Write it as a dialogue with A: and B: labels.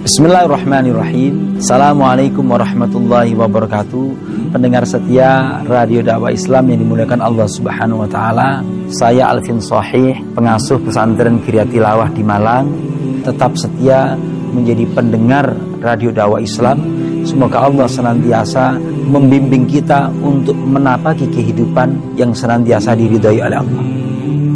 A: Bismillahirrahmanirrahim. Assalamualaikum warahmatullahi wabarakatuh. Pendengar setia Radio Dakwah Islam yang dimuliakan Allah Subhanahu wa taala. Saya Alvin Shahih, pengasuh pesantren Gria Tilawah di Malang, tetap setia menjadi pendengar Radio Dakwah Islam. Semoga Allah senantiasa membimbing kita untuk menapaki kehidupan yang senantiasa diridhai oleh Allah.